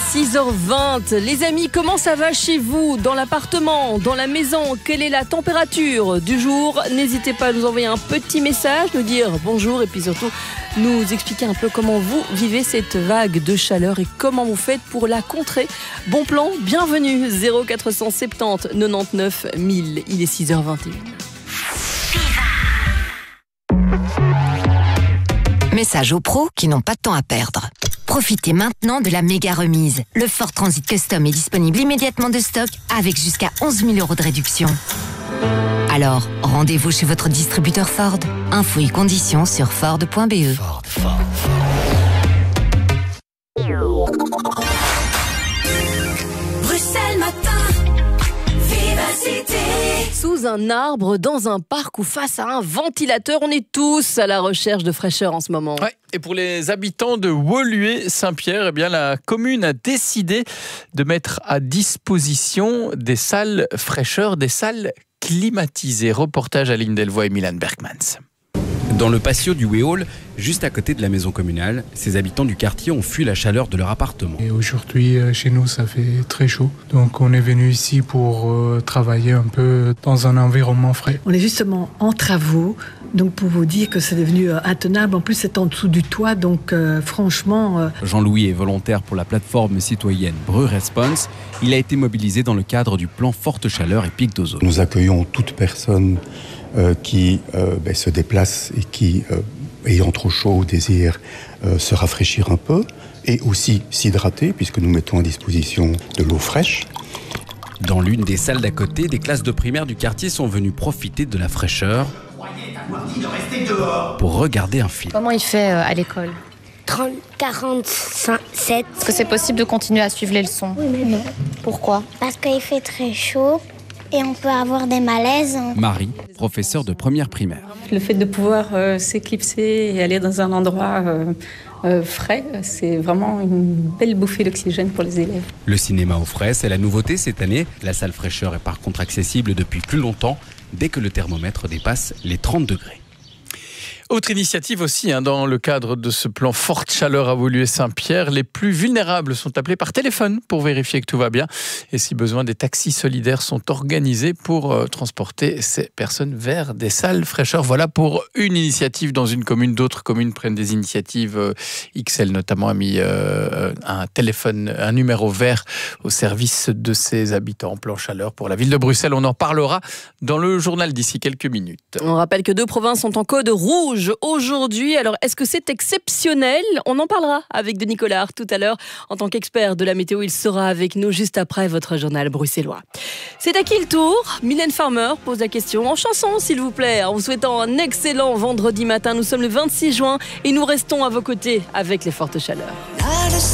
6h20. Les amis, comment ça va chez vous? Dans l'appartement, dans la maison? Quelle est la température du jour? N'hésitez pas à nous envoyer un petit message, nous dire bonjour et puis surtout nous expliquer un peu comment vous vivez cette vague de chaleur et comment vous faites pour la contrer. Bon plan, bienvenue. 0470 99 1000. Il est 6h21. Message aux pros qui n'ont pas de temps à perdre. Profitez maintenant de la méga remise. Le Ford Transit Custom est disponible immédiatement de stock avec jusqu'à 11 000 € de réduction. Alors, rendez-vous chez votre distributeur Ford. Infos et conditions sur Ford.be. Bruxelles Matin, Vivacité. Sous un arbre, dans un parc ou face à un ventilateur, on est tous à la recherche de fraîcheur en ce moment. Ouais. Et pour les habitants de Woluwe-Saint-Pierre, eh bien, la commune a décidé de mettre à disposition des salles fraîcheur, des salles climatisées. Reportage à Aline Delvoye et Milan Bergmans. Dans le patio du Wéhol, juste à côté de la maison communale, ces habitants du quartier ont fui la chaleur de leur appartement. Et aujourd'hui, chez nous, ça fait très chaud. Donc on est venu ici pour travailler un peu dans un environnement frais. On est justement en travaux, donc pour vous dire que c'est devenu intenable. En plus, c'est en dessous du toit, donc franchement... Jean-Louis est volontaire pour la plateforme citoyenne Breu Response. Il a été mobilisé dans le cadre du plan Forte Chaleur et Pic d'Ozone. Nous accueillons toute personne qui se déplace et qui, ayant trop chaud, désire se rafraîchir un peu et aussi s'hydrater, puisque nous mettons à disposition de l'eau fraîche. Dans l'une des salles d'à côté, des classes de primaire du quartier sont venues profiter de la fraîcheur pour regarder un film. Comment il fait à l'école? 30, 45, 7. Est-ce que c'est possible de continuer à suivre les leçons? Oui, mais non. Pourquoi? Parce qu'il fait très chaud et on peut avoir des malaises. Marie, professeure de première primaire. Le fait de pouvoir s'éclipser et aller dans un endroit frais, c'est vraiment une belle bouffée d'oxygène pour les élèves. Le cinéma au frais, c'est la nouveauté cette année. La salle fraîcheur est par contre accessible depuis plus longtemps, dès que le thermomètre dépasse les 30 degrés. Autre initiative aussi, dans le cadre de ce plan Forte Chaleur à Woluwe-Saint-Pierre, les plus vulnérables sont appelés par téléphone pour vérifier que tout va bien. Et si besoin, des taxis solidaires sont organisés pour transporter ces personnes vers des salles fraîcheur. Voilà pour une initiative dans une commune. D'autres communes prennent des initiatives. XL notamment a mis un téléphone, un numéro vert au service de ses habitants. Plan Chaleur pour la ville de Bruxelles. On en parlera dans le journal d'ici quelques minutes. On rappelle que 2 provinces sont en code rouge aujourd'hui. Alors, est-ce que c'est exceptionnel? On en parlera avec Denis Collard tout à l'heure. En tant qu'expert de la météo, il sera avec nous juste après votre journal bruxellois. C'est à qui le tour? Mylène Farmer pose la question en chanson, s'il vous plaît. En vous souhaitant un excellent vendredi matin. Nous sommes le 26 juin et nous restons à vos côtés avec les fortes chaleurs.